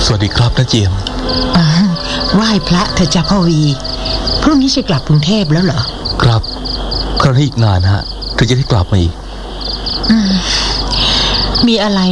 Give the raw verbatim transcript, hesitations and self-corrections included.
สวัสดีครับน้าเจียมอ่าไหว้พระเธอจ้ะพ่อวีพรุ่งนี้จะกลับกรุงเทพแล้วเหรอครับคราวนี้อีกนานฮะถึงจะได้กลับมาอีกอืมมีอะไร